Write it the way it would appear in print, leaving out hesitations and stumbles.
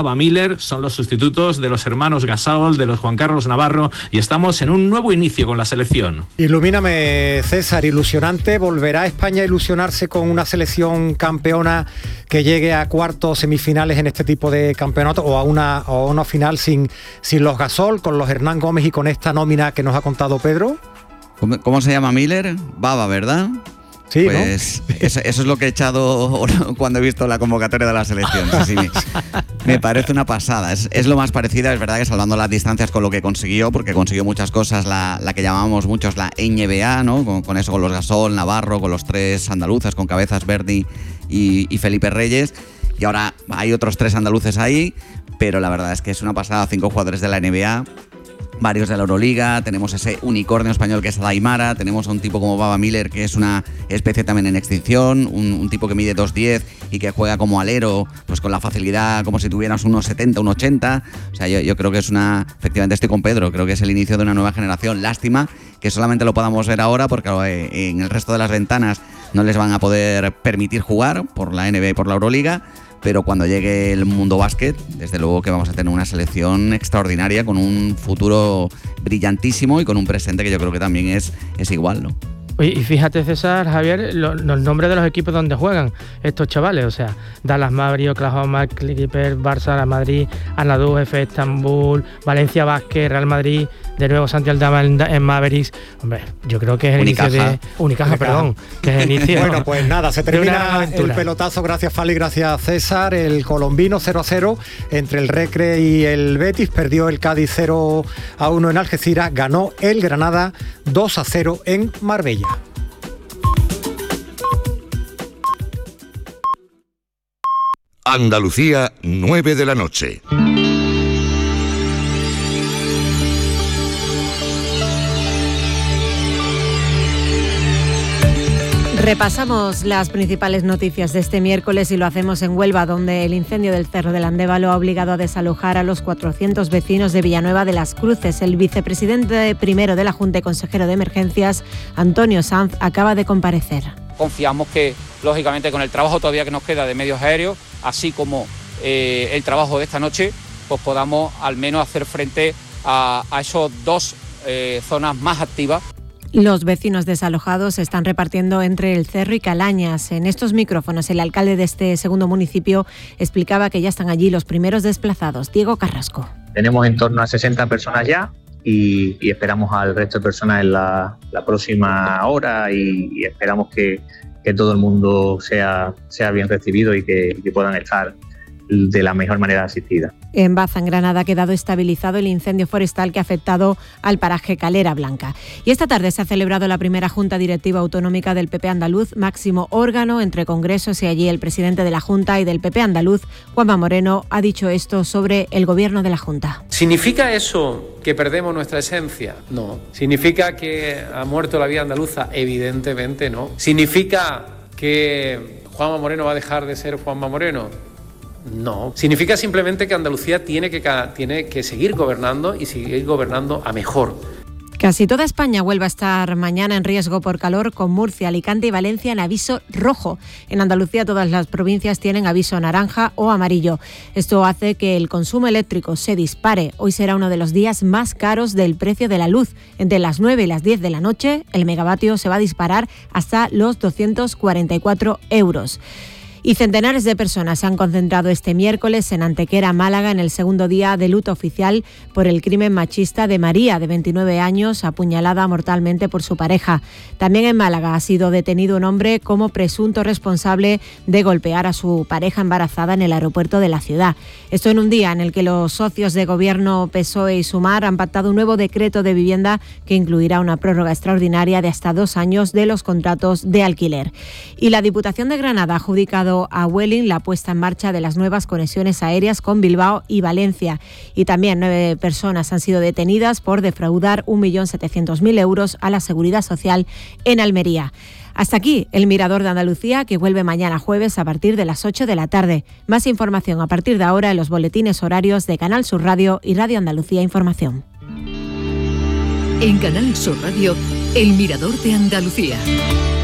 Baba Miller, son los sustitutos de los hermanos Gasol, de los Juan Carlos Navarro, y estamos en un nuevo inicio con la selección. Ilumíname, César, ilusionante. ¿Volverá España a ilusionarse con una selección campeona que llegue a cuartos, semifinales en este tipo de campeonato, o a una final sin los Gasol, con los Hernán Gómez y con esta nómina que nos ha contado Pedro? ¿Cómo se llama Miller? Baba, ¿verdad? Sí, pues ¿no? Eso es lo que he echado cuando he visto la convocatoria de la selección. Sí, me parece una pasada. Es lo más parecido, es verdad que salvando las distancias con lo que consiguió, porque consiguió muchas cosas, la que llamábamos muchos la NBA, ¿no? Con eso, con los Gasol, Navarro, con los tres andaluces, con Cabezas, Verdi y Felipe Reyes. Y ahora hay otros 3 andaluces ahí, pero la verdad es que es una pasada. 5 jugadores de la NBA, varios de la Euroliga, tenemos ese unicornio español que es Daimara, tenemos a un tipo como Baba Miller, que es una especie también en extinción, un tipo que mide 2'10 y que juega como alero, pues con la facilidad como si tuvieras unos 70, unos 80. O sea, yo creo que es efectivamente estoy con Pedro, creo que es el inicio de una nueva generación. Lástima que solamente lo podamos ver ahora, porque en el resto de las ventanas no les van a poder permitir jugar por la NBA y por la Euroliga. Pero cuando llegue el mundo básquet, desde luego que vamos a tener una selección extraordinaria, con un futuro brillantísimo y con un presente que yo creo que también es igual, ¿no? Oye, y fíjate, César, Javier, los nombres de los equipos donde juegan estos chavales, o sea, Dallas Mavericks, Oklahoma Clippers, Barça, Real Madrid, Anadolu Efes, Estambul, Valencia Basket, Real Madrid, de nuevo Santi Aldama en Mavericks. Hombre, yo creo que es el inicio de Unicaja, perdón, que es el inicio. Bueno, pues nada, se termina el pelotazo. Gracias, Fali, gracias, César. El colombino 0-0 entre el Recre y el Betis. Perdió el Cádiz 0-1 en Algeciras. Ganó el Granada 2-0 en Marbella. Andalucía, 9 de la noche. Repasamos las principales noticias de este miércoles y lo hacemos en Huelva, donde el incendio del Cerro del Andévalo ha obligado a desalojar a los 400 vecinos de Villanueva de las Cruces. El vicepresidente primero de la Junta y consejero de Emergencias, Antonio Sanz, acaba de comparecer. Confiamos que, lógicamente, con el trabajo todavía que nos queda de medios aéreos, así como el trabajo de esta noche, pues podamos al menos hacer frente a esos 2 zonas más activas. Los vecinos desalojados se están repartiendo entre el Cerro y Calañas. En estos micrófonos, el alcalde de este segundo municipio explicaba que ya están allí los primeros desplazados. Diego Carrasco. Tenemos en torno a 60 personas ya y esperamos al resto de personas en la próxima hora y esperamos que todo el mundo sea bien recibido y que puedan estar de la mejor manera asistida. En Baza, en Granada, ha quedado estabilizado el incendio forestal que ha afectado al paraje Calera Blanca. Y esta tarde se ha celebrado la primera Junta Directiva Autonómica del PP andaluz, máximo órgano entre congresos, y allí el presidente de la Junta y del PP andaluz, Juanma Moreno, ha dicho esto sobre el gobierno de la Junta. ¿Significa eso que perdemos nuestra esencia? No. ¿Significa que ha muerto la vida andaluza? Evidentemente no. ¿Significa que Juanma Moreno va a dejar de ser Juanma Moreno? No. Significa simplemente que Andalucía tiene que seguir gobernando y seguir gobernando a mejor. Casi toda España vuelve a estar mañana en riesgo por calor, con Murcia, Alicante y Valencia en aviso rojo. En Andalucía todas las provincias tienen aviso naranja o amarillo. Esto hace que el consumo eléctrico se dispare. Hoy será uno de los días más caros del precio de la luz. Entre las 9 y las 10 de la noche, el megavatio se va a disparar hasta los 244 euros. Y centenares de personas se han concentrado este miércoles en Antequera, Málaga, en el segundo día de luto oficial por el crimen machista de María, de 29 años, apuñalada mortalmente por su pareja. También en Málaga ha sido detenido un hombre como presunto responsable de golpear a su pareja embarazada en el aeropuerto de la ciudad. Esto en un día en el que los socios de gobierno PSOE y Sumar han pactado un nuevo decreto de vivienda que incluirá una prórroga extraordinaria de hasta 2 años de los contratos de alquiler. Y la Diputación de Granada ha adjudicado a Vueling la puesta en marcha de las nuevas conexiones aéreas con Bilbao y Valencia. Y también 9 personas han sido detenidas por defraudar 1.700.000 euros a la Seguridad Social en Almería. Hasta aquí el Mirador de Andalucía, que vuelve mañana jueves a partir de las 8 de la tarde. Más información a partir de ahora en los boletines horarios de Canal Sur Radio y Radio Andalucía Información. En Canal Sur Radio, el Mirador de Andalucía.